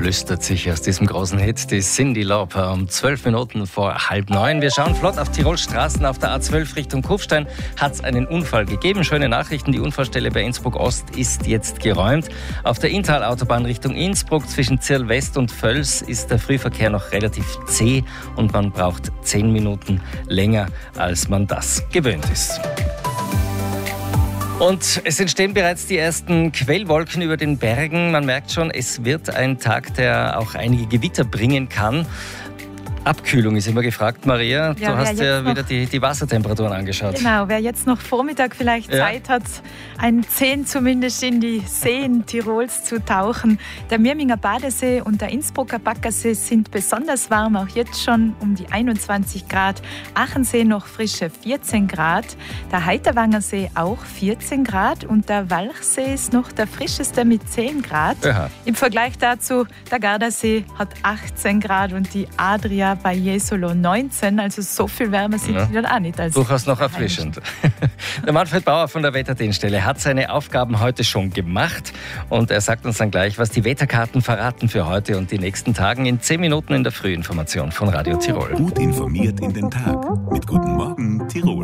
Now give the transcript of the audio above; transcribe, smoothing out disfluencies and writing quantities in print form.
flüstert sich aus diesem großen Hit die Cyndi Lauper um 12 Minuten vor 8:30. Wir schauen flott auf Tirols Straßen. Auf der A12 Richtung Kufstein hat es einen Unfall gegeben. Schöne Nachrichten, die Unfallstelle bei Innsbruck Ost ist jetzt geräumt. Auf der Inntal-Autobahn Richtung Innsbruck zwischen Zirl West und Völs ist der Frühverkehr noch relativ zäh und man braucht 10 Minuten länger, als man das gewöhnt ist. Und es entstehen bereits die ersten Quellwolken über den Bergen. Man merkt schon, es wird ein Tag, der auch einige Gewitter bringen kann. Abkühlung ist immer gefragt, Maria. Du hast ja wieder die Wassertemperaturen angeschaut. Genau, wer jetzt noch Vormittag vielleicht Zeit hat, ein Zehn zumindest in die Seen Tirols zu tauchen. Der Mirminger Badesee und der Innsbrucker Baggersee sind besonders warm, auch jetzt schon um die 21 Grad. Achensee noch frische 14 Grad. Der Heiterwanger See auch 14 Grad und der Walchsee ist noch der frischeste mit 10 Grad. Aha. Im Vergleich dazu, der Gardasee hat 18 Grad und die Adria bei Jesolo 19, also so viel wärmer sind die dann auch nicht. Durchaus noch erfrischend. Der Manfred Bauer von der Wetterdienststelle hat seine Aufgaben heute schon gemacht und er sagt uns dann gleich, was die Wetterkarten verraten für heute und die nächsten Tagen in 10 Minuten in der Frühinformation von Radio Tirol. Gut informiert in den Tag mit Guten Morgen Tirol.